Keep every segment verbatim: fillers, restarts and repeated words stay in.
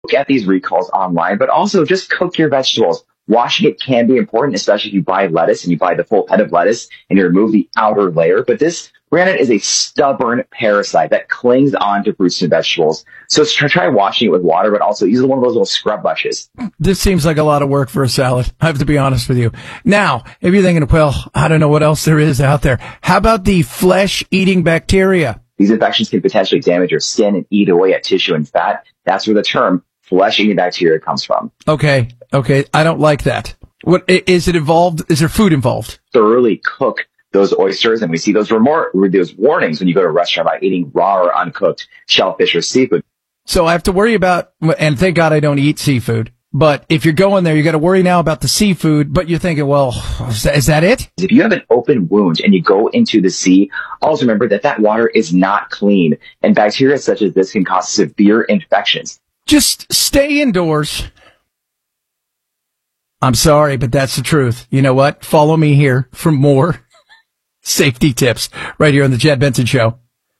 Look at these recalls online, but also just cook your vegetables. Washing it can be important, especially if you buy lettuce and you buy the full head of lettuce and you remove the outer layer. But this rennet is a stubborn parasite that clings on to fruits and vegetables. So try, try washing it with water, but also use one of those little scrub brushes. This seems like a lot of work for a salad. I have to be honest with you. Now, if you're thinking, well, I don't know what else there is out there. How about the flesh-eating bacteria? These infections can potentially damage your skin and eat away at tissue and fat. That's where the term flesh-eating bacteria comes from. Okay, okay, I don't like that. What is it involved? Is there food involved? Thoroughly cook those oysters, and we see those remor- those warnings when you go to a restaurant about eating raw or uncooked shellfish or seafood. So I have to worry about, and thank God I don't eat seafood, but if you're going there, you got to worry now about the seafood, but you're thinking, well, is that, is that it? If you have an open wound and you go into the sea, always remember that that water is not clean, and bacteria such as this can cause severe infections. Just stay indoors. I'm sorry, but that's the truth. You know what? Follow me here for more safety tips right here on the Chad Benson Show.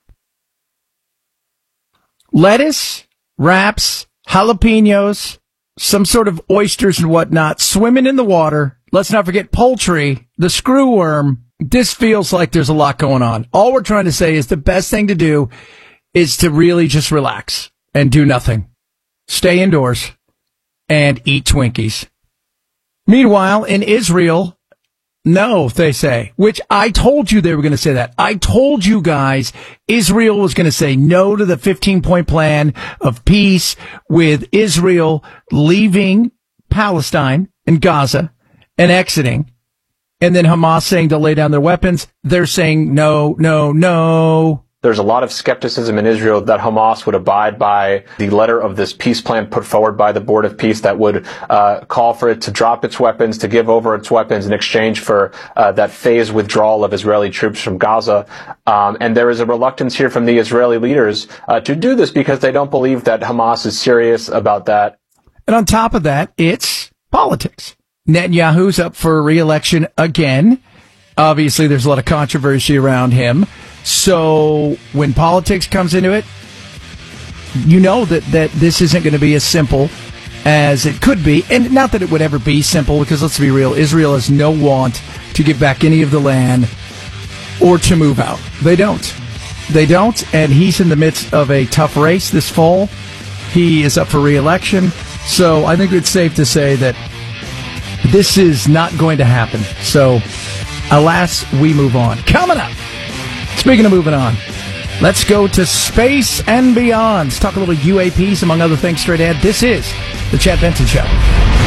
Lettuce, wraps, jalapenos, some sort of oysters and whatnot, swimming in the water. Let's not forget poultry, the screwworm. This feels like there's a lot going on. All we're trying to say is the best thing to do is to really just relax and do nothing. Stay indoors and eat Twinkies. Meanwhile, in Israel, no, they say, which I told you they were going to say that. I told you guys Israel was going to say no to the fifteen-point plan of peace with Israel leaving Palestine and Gaza and exiting, and then Hamas saying to lay down their weapons. They're saying no, no, no. There's a lot of skepticism in Israel that Hamas would abide by the letter of this peace plan put forward by the Board of Peace that would uh, call for it to drop its weapons, to give over its weapons in exchange for uh, that phased withdrawal of Israeli troops from Gaza. Um, and there is a reluctance here from the Israeli leaders uh, to do this because they don't believe that Hamas is serious about that. And on top of that, it's politics. Netanyahu's up for re-election again. Obviously, there's a lot of controversy around him. So when politics comes into it, you know that, that this isn't going to be as simple as it could be. And not that it would ever be simple, because let's be real, Israel has no want to give back any of the land or to move out. They don't. They don't. And he's in the midst of a tough race this fall. He is up for re-election. So I think it's safe to say that this is not going to happen. So alas, we move on. Coming up. Speaking of moving on, let's go to space and beyond. Let's talk a little U A Ps, among other things, straight ahead. This is the Chad Benson Show.